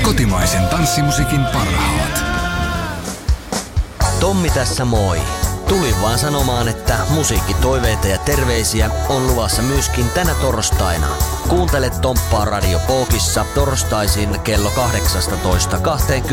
Kotimaisen tanssimusiikin parhaat. Tommi tässä moi. Tulin vaan sanomaan, että musiikkitoiveita ja terveisiä on luvassa myöskin tänä torstaina. Kuuntele Tomppaa Radio Pookissa torstaisin kello 18.20.